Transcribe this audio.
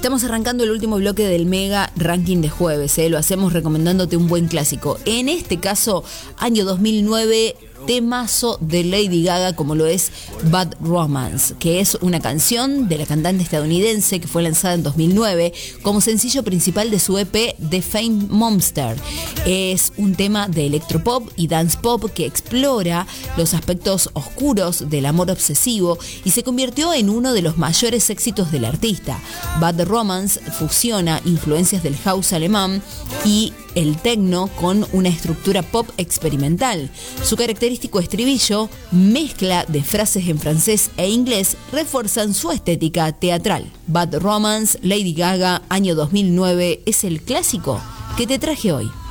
Estamos arrancando el último bloque del Mega Ranking de jueves, lo hacemos recomendándote un buen clásico. En este caso, año 2009, temazo de Lady Gaga como lo es Bad Romance, que es una canción de la cantante estadounidense que fue lanzada en 2009 como sencillo principal de su EP The Fame Monster. Es un tema de electropop y dance pop que explora los aspectos oscuros del amor obsesivo y se convirtió en uno de los mayores éxitos del artista. Bad Romance fusiona influencias del house alemán y el techno con una estructura pop experimental. Su característico estribillo, mezcla de frases en francés e inglés, refuerzan su estética teatral. Bad Romance, Lady Gaga, año 2009, es el clásico que te traje hoy.